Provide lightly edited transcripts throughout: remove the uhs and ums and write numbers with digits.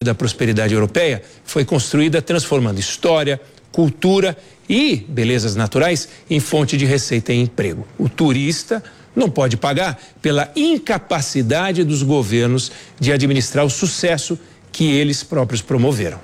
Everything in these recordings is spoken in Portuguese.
da prosperidade europeia foi construída transformando história, cultura e belezas naturais em fonte de receita e emprego. O turista não pode pagar pela incapacidade dos governos de administrar o sucesso que eles próprios promoveram.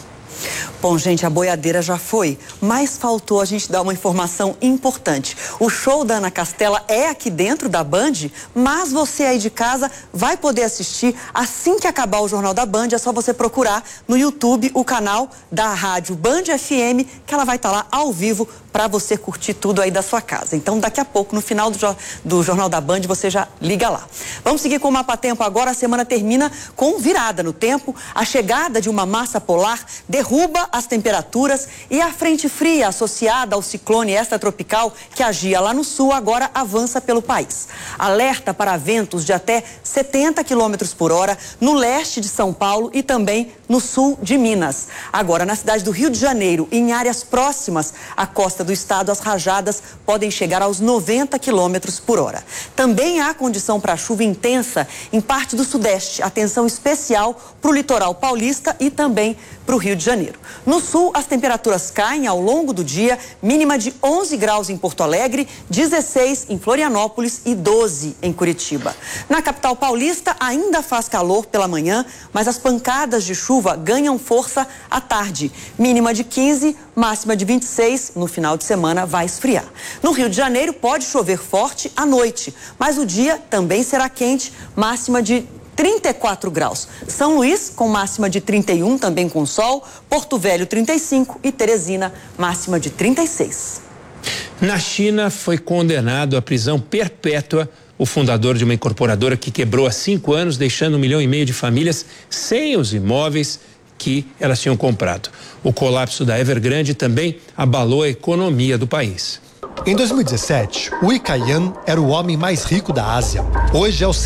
Bom, gente, a boiadeira já foi, mas faltou a gente dar uma informação importante. O show da Ana Castela é aqui dentro da Band, mas você aí de casa vai poder assistir assim que acabar o Jornal da Band. É só você procurar no YouTube o canal da rádio Band FM, que ela vai estar lá ao vivo para você curtir tudo aí da sua casa. Então, daqui a pouco, no final do Jornal da Band, você já liga lá. Vamos seguir com o Mapa Tempo agora. A semana termina com virada no tempo. A chegada de uma massa polar derruba as temperaturas e a frente fria associada ao ciclone extratropical que agia lá no sul agora avança pelo país. Alerta para ventos de até 70 km por hora no leste de São Paulo e também no sul de Minas. Agora, na cidade do Rio de Janeiro e em áreas próximas à costa do estado, as rajadas podem chegar aos 90 km por hora. Também há condição para chuva intensa em parte do sudeste. Atenção especial para o litoral paulista e também para o Rio de Janeiro. No sul, as temperaturas caem ao longo do dia, mínima de 11 graus em Porto Alegre, 16 em Florianópolis e 12 em Curitiba. Na capital paulista ainda faz calor pela manhã, mas as pancadas de chuva ganham força à tarde. Mínima de 15, máxima de 26, no final de semana vai esfriar. No Rio de Janeiro pode chover forte à noite, mas o dia também será quente, máxima de 34 graus. São Luís com máxima de 31, também com sol, Porto Velho 35 e Teresina máxima de 36. Na China foi condenado à prisão perpétua o fundador de uma incorporadora que quebrou há 5 anos, deixando 1,5 milhão de famílias sem os imóveis que elas tinham comprado. O colapso da Evergrande também abalou a economia do país. Em 2017, Ui Caiyan era o homem mais rico da Ásia. Hoje, aos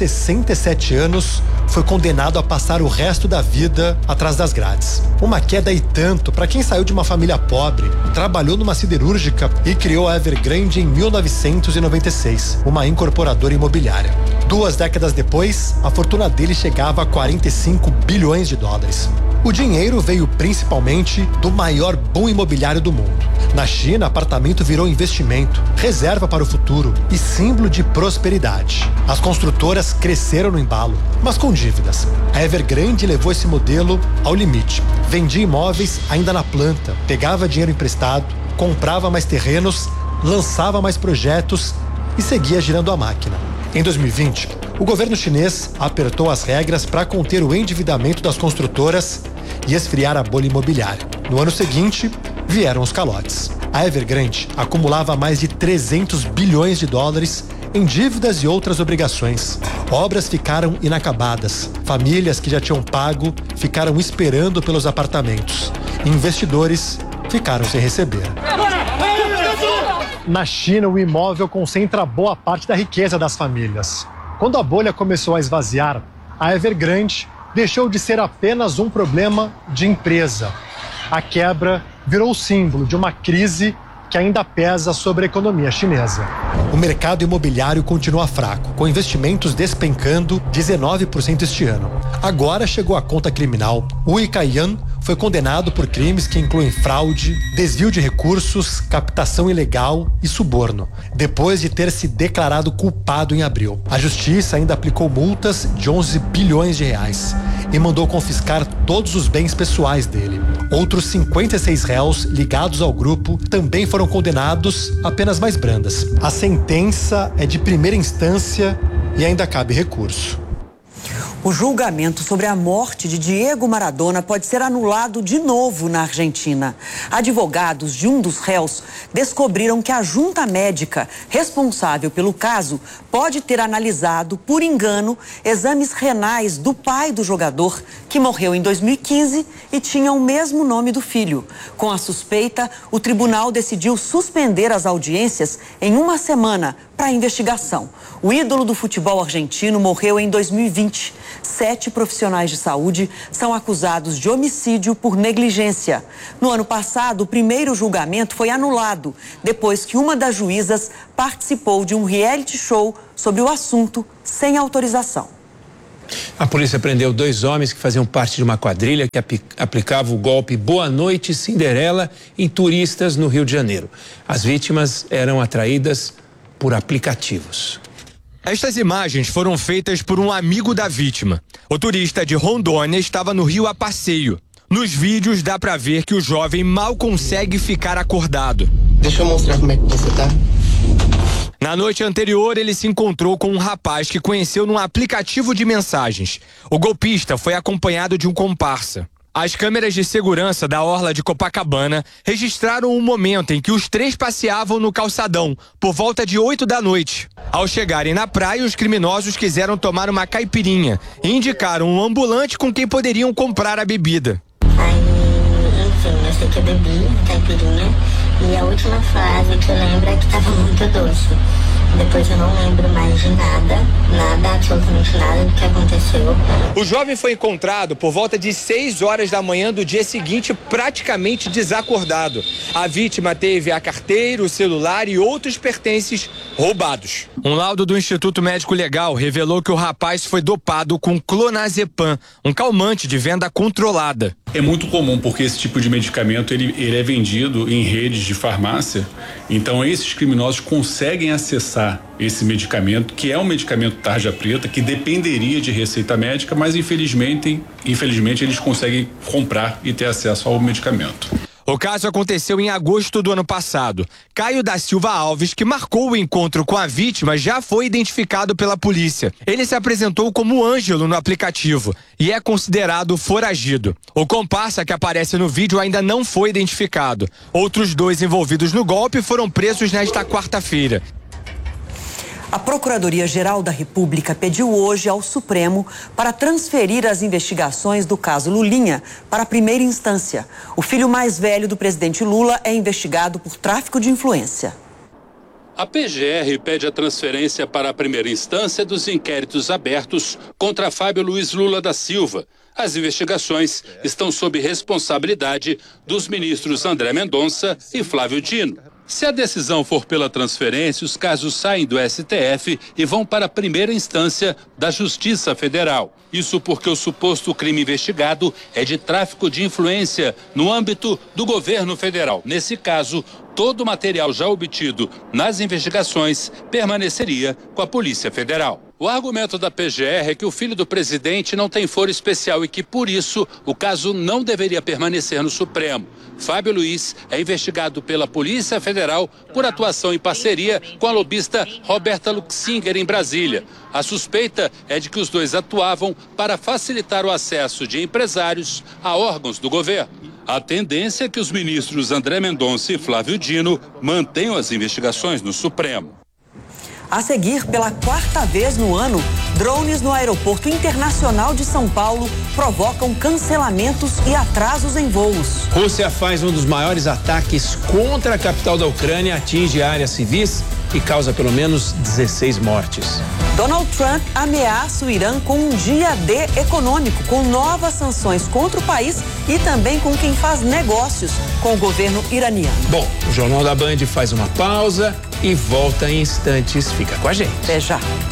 67 anos, foi condenado a passar o resto da vida atrás das grades. Uma queda e tanto para quem saiu de uma família pobre, trabalhou numa siderúrgica e criou a Evergrande em 1996, uma incorporadora imobiliária. 2 décadas depois, a fortuna dele chegava a 45 bilhões de dólares. O dinheiro veio principalmente do maior boom imobiliário do mundo. Na China, apartamento virou investimento, reserva para o futuro e símbolo de prosperidade. As construtoras cresceram no embalo, mas com dívidas. A Evergrande levou esse modelo ao limite. Vendia imóveis ainda na planta, pegava dinheiro emprestado, comprava mais terrenos, lançava mais projetos e seguia girando a máquina. Em 2020, o governo chinês apertou as regras para conter o endividamento das construtoras e esfriar a bolha imobiliária. No ano seguinte, vieram os calotes. A Evergrande acumulava mais de 300 bilhões de dólares em dívidas e outras obrigações. Obras ficaram inacabadas. Famílias que já tinham pago ficaram esperando pelos apartamentos. Investidores ficaram sem receber. Na China, o imóvel concentra boa parte da riqueza das famílias. Quando a bolha começou a esvaziar, a Evergrande deixou de ser apenas um problema de empresa. A quebra virou o símbolo de uma crise que ainda pesa sobre a economia chinesa. O mercado imobiliário continua fraco, com investimentos despencando 19% este ano. Agora chegou a conta criminal. Ui Caiyan foi condenado por crimes que incluem fraude, desvio de recursos, captação ilegal e suborno, depois de ter se declarado culpado em abril. A justiça ainda aplicou multas de 11 bilhões de reais e mandou confiscar todos os bens pessoais dele. Outros 56 réus ligados ao grupo também foram condenados a penas mais brandas. A sentença é de primeira instância e ainda cabe recurso. O julgamento sobre a morte de Diego Maradona pode ser anulado de novo na Argentina. Advogados de um dos réus descobriram que a junta médica responsável pelo caso pode ter analisado, por engano, exames renais do pai do jogador, que morreu em 2015 e tinha o mesmo nome do filho. Com a suspeita, o tribunal decidiu suspender as audiências em 1 semana para a investigação. O ídolo do futebol argentino morreu em 2020. 7 profissionais de saúde são acusados de homicídio por negligência. No ano passado, o primeiro julgamento foi anulado, depois que uma das juízas participou de um reality show sobre o assunto sem autorização. A polícia prendeu 2 homens que faziam parte de uma quadrilha que aplicava o golpe Boa Noite Cinderela em turistas no Rio de Janeiro. As vítimas eram atraídas por aplicativos. Estas imagens foram feitas por um amigo da vítima. O turista de Rondônia estava no Rio a passeio. Nos vídeos dá pra ver que o jovem mal consegue ficar acordado. Deixa eu mostrar como é que você tá. Na noite anterior, ele se encontrou com um rapaz que conheceu num aplicativo de mensagens. O golpista foi acompanhado de um comparsa. As câmeras de segurança da orla de Copacabana registraram um momento em que os 3 passeavam no calçadão, por volta de 8 da noite. Ao chegarem na praia, os criminosos quiseram tomar uma caipirinha e indicaram um ambulante com quem poderiam comprar a bebida. Aí, enfim, eu sei que eu bebi caipirinha e a última frase que eu lembro é que estava muito doce. Depois eu não lembro mais de nada, absolutamente nada do que aconteceu. O jovem foi encontrado por volta de 6 horas da manhã do dia seguinte, praticamente desacordado. A vítima teve a carteira, o celular e outros pertences roubados. Um laudo do Instituto Médico Legal revelou que o rapaz foi dopado com clonazepam, um calmante de venda controlada. É muito comum porque esse tipo de medicamento ele é vendido em redes de farmácia. Então esses criminosos conseguem acessar esse medicamento, que é um medicamento tarja preta, que dependeria de receita médica, mas infelizmente eles conseguem comprar e ter acesso ao medicamento. O caso aconteceu em agosto do ano passado. Caio da Silva Alves, que marcou o encontro com a vítima, já foi identificado pela polícia. Ele se apresentou como Ângelo no aplicativo e é considerado foragido. O comparsa que aparece no vídeo ainda não foi identificado. Outros 2 envolvidos no golpe foram presos nesta quarta-feira. A Procuradoria-Geral da República pediu hoje ao Supremo para transferir as investigações do caso Lulinha para a primeira instância. O filho mais velho do presidente Lula é investigado por tráfico de influência. A PGR pede a transferência para a primeira instância dos inquéritos abertos contra Fábio Luiz Lula da Silva. As investigações estão sob responsabilidade dos ministros André Mendonça e Flávio Dino. Se a decisão for pela transferência, os casos saem do STF e vão para a primeira instância da Justiça Federal. Isso porque o suposto crime investigado é de tráfico de influência no âmbito do governo federal. Nesse caso, todo o material já obtido nas investigações permaneceria com a Polícia Federal. O argumento da PGR é que o filho do presidente não tem foro especial e que, por isso, o caso não deveria permanecer no Supremo. Fábio Luiz é investigado pela Polícia Federal por atuação em parceria com a lobista Roberta Luxinger em Brasília. A suspeita é de que os 2 atuavam para facilitar o acesso de empresários a órgãos do governo. A tendência é que os ministros André Mendonça e Flávio Dino mantenham as investigações no Supremo. A seguir, pela 4ª vez no ano, drones no Aeroporto Internacional de São Paulo provocam cancelamentos e atrasos em voos. Rússia faz um dos maiores ataques contra a capital da Ucrânia, atinge áreas civis e causa pelo menos 16 mortes. Donald Trump ameaça o Irã com um dia D econômico, com novas sanções contra o país e também com quem faz negócios com o governo iraniano. Bom, o Jornal da Band faz uma pausa e volta em instantes. Fica com a gente. Até já.